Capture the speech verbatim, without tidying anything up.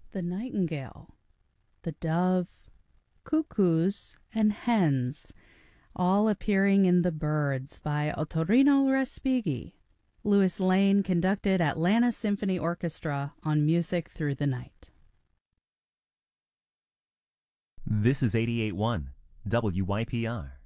the nightingale, the dove, cuckoos, and hens, all appearing in The Birds by Ottorino Respighi. Louis Lane conducted Atlanta Symphony Orchestra on Music Through the Night. This is eighty-eight point one W Y P R.